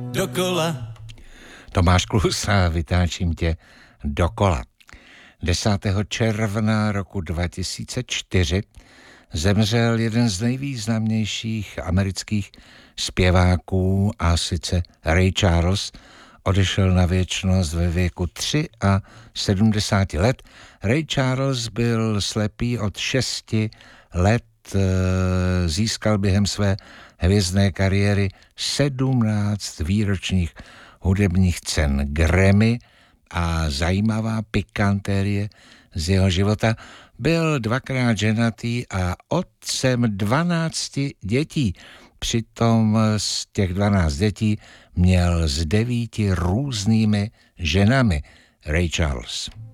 dokola. Tomáš Klus a vytáčím tě dokola. 10. června roku 2004 zemřel jeden z nejvýznamnějších amerických zpěváků, a sice Ray Charles. Odešel na věčnost ve věku 73 let. Ray Charles byl slepý od 6 let, získal během své hvězdné kariéry 17 výročních hudebních cen Grammy a zajímavá pikantérie z jeho života: byl 2krát ženatý a otcem 12 dětí. Přitom z těch 12 dětí měl s 9 různými ženami Ray Charles.